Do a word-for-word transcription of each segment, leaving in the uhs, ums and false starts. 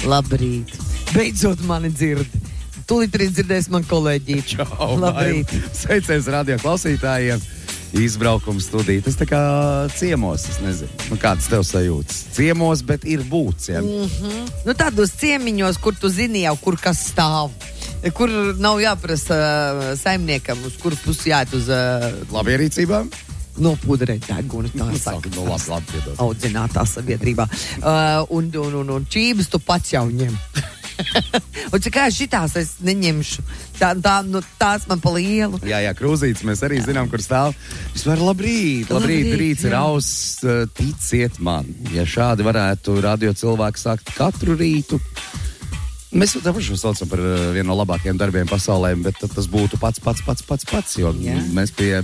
Labrīt. Beidzot mani dzird. Tūlīt arī dzirdēs man kolēģi. Čau, labrīt. Sveiciens radio klausītājiem. Izbraukums studija. Tas tā kā ciemos, es nezinu. Nu, kāds tev sajūtas? Ciemos, bet ir būts, ja? Mm-hmm. Nu, tādos ciemiņos, kur tu zini jau, kur kas stāv. Kur nav jāprasa uh, saimniekam, uz kuru pusi jāiet uz... Uh, Labierīcībām? Nopudrēt degunu, tā saka. Nu, labi, labi, piedod. Audzinātā sabiedrībā. Uh, un, un, un, un čības tu pats jau ņem. Un cik kā šitās es neņemšu. Tā, tā, nu, tās man pa lielu. Jā, jā, krūzītes mēs arī jā. zinām, kur stāv. Vispār labrīt, labrīt, labrīt rīts jā. ir auss, ticiet man. Ja šādi varētu radio cilvēki sākt katru rītu, mēs jau šo saucam par vienu no labākajiem darbiem pasaulē, bet tas būtu pats, pats, pats, pats, pats, jo jā. mēs pie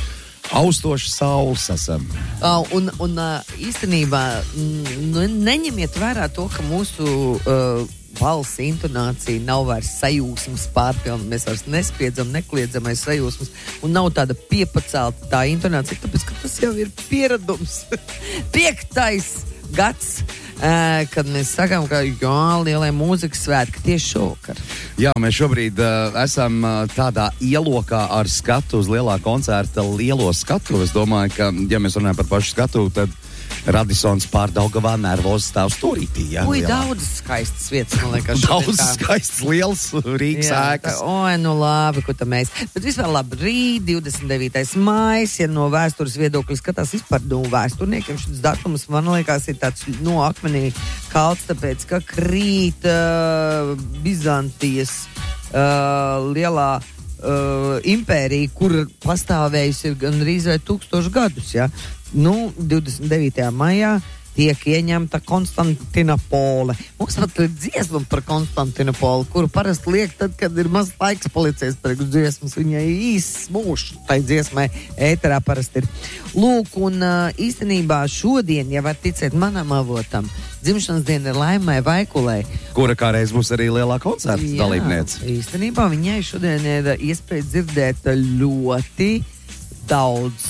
austoši saules esam. Uh, un, un uh, īstenībā nu, neņemiet vērā to, ka mūsu uh, balss intonācija nav vairs sajūsmas pārpilna. Mēs vairs nespiedzam, nekliedzam aiz sajūsmas. Un nav tāda piepacelta tā intonācija, tāpēc, ka tas jau ir pieredums. Piektais gads, uh, kad mēs sakām, ka jā, lielie mūzikas svētki tieši šovakar. Jā, mēs šobrīd uh, esam uh, tādā ielokā ar skatu uz lielā koncerta lielo skatu. Es domāju, ka, ja mēs runājam par pašu skatu, tad Radisons pār Daugavā nervozi stāv stūrītī. Ja? Ui, daudz skaistas vietas, man liekas. Daudz skaists, liels Rīgas ēkas. Oi, nu labi, ko tā mēs. Bet vispār labi, rīt, divdesmit devītais maijs, ja no vēstures viedokļa skatās vispār, nu, vēsturniekiem šis datums, man liekas, ir tāds, no akmenī kalts, tāpēc, ka krīt uh, Bizantijas uh, lielā uh, impērija, kur pastāvējusi ir gan rīz vai tūkstoši gadus, ja. Nu, divdesmit devītajā maijā tiek ieņemta Konstantinopole. Mums pat ir dziesma par Konstantinopoli, kuru parasti liek tad, kad ir maz laiks policies priekš dziesmas. Viņai īsts mūžs tai dziesmai ēterā parasti ir. Lūk, un īstenībā šodien, ja var ticēt manam avotam, dzimšanas diena ir Laimai Vaikulai. Kura kādreiz būs arī lielā koncerta dalībniece. Īstenībā viņai šodien ir iespēja dzirdēt ļoti daudz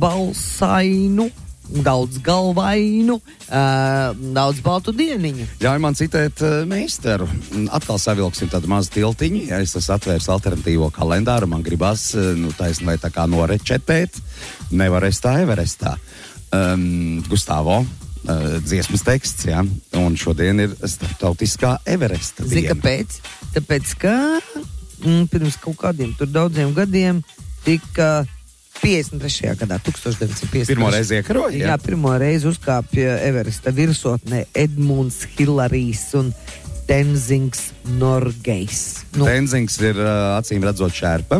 balsainu, daudz galvainu, uh, daudz baltu dieniņu. Ļauj man citēt uh, meisteru. Atkal savilksim tādu mazu tiltiņu. Ja es esmu atvērs alternatīvo kalendāru, man gribas, uh, nu, taisn vai tā kā norečetēt. Nevar es tā, Everestā. Um, Gustavo. Uh, dziesmas teksts, jā. Un šodien ir starptautiskā Everesta diena. Zini, kāpēc? Tāpēc, ka mm, pirms kaut kādiem tur daudziem gadiem tika piecdesmit trešajā gadā, tūkstoš deviņsimt piecdesmit trešajā. Pirmo reizi iekaroja, jā? Jā, pirmo reizi uzkāpja Everesta virsotnē Edmunds Hilarijs un Tenzings Norgejs. Nu. Tenzings ir uh, acīm redzot šērpa.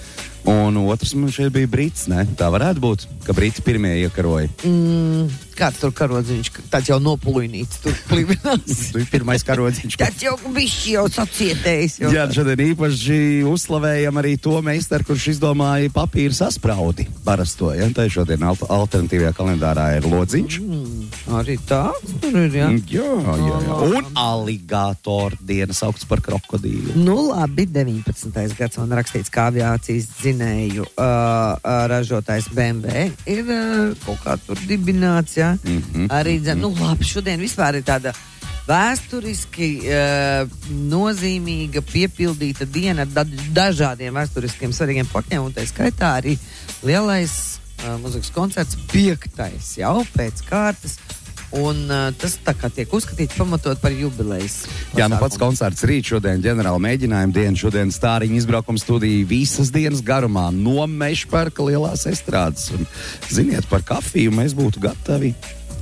Un otrs man šeit bija brits, ne? Tā varētu būt, ka briti pirmie iekaroja. Mm, kāds tur karodziņš, tāds jau nopuluinīts, tur plivinās. Tu ir pirmais karodziņš. Tāds jau bišķi jau sacietējis. Jau. Jā, šodien īpaši uzslavējam arī to meistaru, kurš izdomāja papīru saspraudi parasto. Ja? Tā šodien al- alternatīvajā kalendārā ir lodziņš. Mm, arī tāds tur ir, jā. Jā, jā, jā. Un aligātoru diena saukts par krokodīlu. Nu labi, deviņpadsmitais gads man rakstīts, kā aviācijas dzinēju uh, uh, ražotājs B M W ir uh, kaut kā tur dibināts, jā. Mm-hmm. Arī, nu labi, šodien vispār ir tāda vēsturiski uh, nozīmīga, piepildīta diena ar da- dažādiem vēsturiskiem svarīgiem faktiem, un tā skaitā arī lielais uh, muzikas koncerts piektais jau pēc kārtas. Un uh, tas tā kā tiek uzskatīts pamatot par jubilejas. Jā, nu pats koncerts rīt, šodien ģenerāla mēģinājuma diena, šodien Stāriņa izbraukuma studija visas dienas garumā no Mežparka lielās estrādes. Un, ziniet, par kafiju mēs būtu gatavi.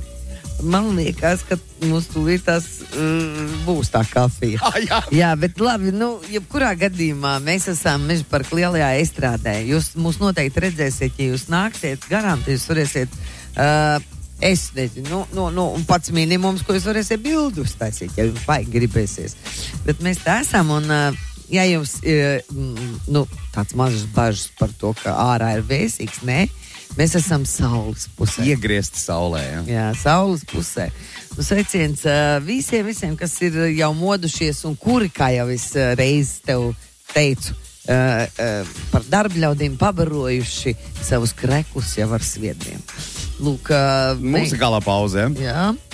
Man liekas, ka mums tūlīt tās uh, būs tā kafija. Ah, jā. Jā, bet labi, nu, jebkurā gadījumā mēs esam Mežparka lielajā estrādē. Jūs mūs noteikti redzēsiet, ja jūs nāksiet garām, tad jūs varēsiet... Uh, Es nezinu, nu, nu, nu, un pats minimums, ko jūs varēsiet bildu uztaisīt, ja jums vajag gribēsies. Bet mēs tā esam, un ja jums ir nu, tāds mazs bažas par to, ka ārā ir vēsīgs, nē, mēs esam saules pusē. Iegriezti saulē, jā. Jā, saules pusē. Nu, sveiciens visiem, visiem, kas ir jau modušies un kuri, kā jau es reiz tev teicu, uh, uh, par darbļaudīm pabarojuši savus kreklus jau ar sviedriem. Lūk, uh, Muzikālā pauze, jā.